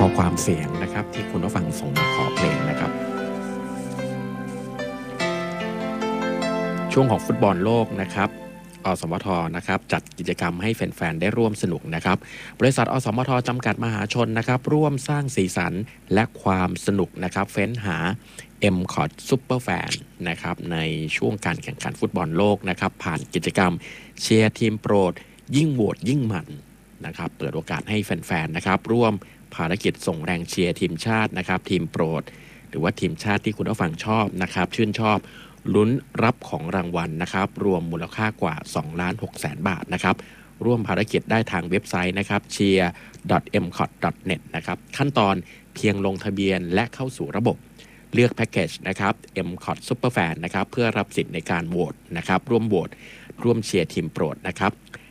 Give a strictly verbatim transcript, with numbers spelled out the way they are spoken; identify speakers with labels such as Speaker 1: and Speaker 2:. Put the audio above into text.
Speaker 1: ข้อความเสียงนะครับที่คุณผู้ฟังส่งมาขอเพลงนะครับช่วงของฟุตบอลโลกนะครับอสมทนะครับจัดกิจกรรมให้แฟนๆได้ร่วมสนุกนะครับบริษัทอสมทจำกัดมหาชนนะครับร่วมสร้างสีสันและความสนุกนะครับเฟ้นหา เอ็ม คอท Super Fan นะครับในช่วงการแข่งขันฟุตบอลโลกนะครับผ่านกิจกรรมเชียร์ทีมโปรดยิ่งโหวตยิ่งมันนะครับเปิดโอกาสให้แฟนๆนะครับร่วมภารกิจส่งแรงเชียร์ทีมชาตินะครับทีมโปรดหรือว่าทีมชาติที่คุณผู้ฟังชอบนะครับชื่นชอบลุ้นรับของรางวัลนะครับรวมมูลค่ากว่า สองล้านหกแสน บาทนะครับร่วมภารกิจได้ทางเว็บไซต์นะครับ เชียร์ ดอท เอ็ม คอท ดอท เน็ต นะครับขั้นตอนเพียงลงทะเบียนและเข้าสู่ระบบเลือกแพ็กเกจนะครับ เอ็ม คอท Super Fan นะครับเพื่อรับสิทธิ์ในการโหวตนะครับร่วมโหวตร่วมเชียร์ทีมโปรดนะครับ